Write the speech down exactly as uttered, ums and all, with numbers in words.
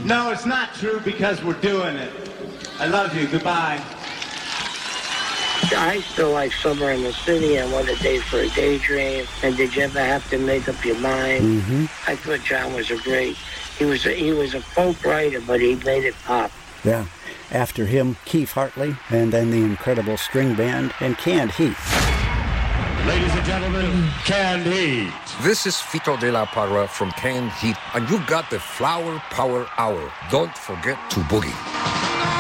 No, it's not true because we're doing it. I love you. Goodbye. I still like Summer in the City and What a Day for a Daydream. And Did You Ever Have to Make Up Your Mind? Mm-hmm. I thought John was a great. He was a, he was a folk writer, but he made it pop. Yeah. After him, Keith Hartley, and then the incredible string band and Canned Heat. Ladies and gentlemen, Canned Heat. This is Fito de la Parra from Canned Heat, and you got the Flower Power Hour. Don't forget to boogie.